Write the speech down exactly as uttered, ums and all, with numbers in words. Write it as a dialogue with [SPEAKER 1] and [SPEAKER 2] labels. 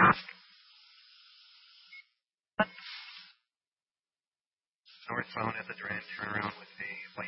[SPEAKER 1] North phone at the drain, turn around with the